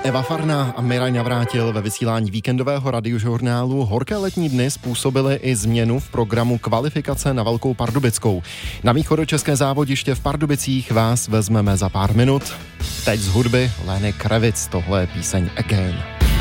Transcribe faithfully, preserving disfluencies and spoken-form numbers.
Eva Farná a Miraj Navrátil ve vysílání víkendového radiožurnálu. Horké letní dny způsobily i změnu v programu kvalifikace na Velkou Pardubickou. Na východočeské závodiště v Pardubicích vás vezmeme za pár minut. Teď z hudby Lenny Kravitz, tohle je píseň Again.